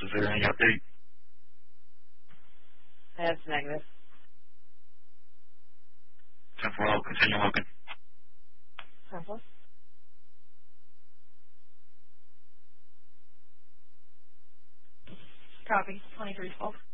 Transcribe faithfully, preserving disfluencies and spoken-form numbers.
Is there any update? That's negative. ten four, I'll continue looking. ten four. Copy. twenty-three twelve.